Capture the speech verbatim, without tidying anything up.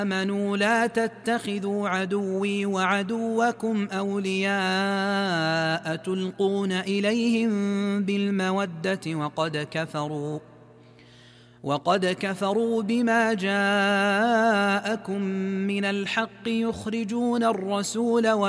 آمنوا لا تتخذوا عدوي وعدوكم أولياء تلقون إليهم بالمودة وقد كفروا وقد كفروا بما جاءكم من الحق يخرجون الرسول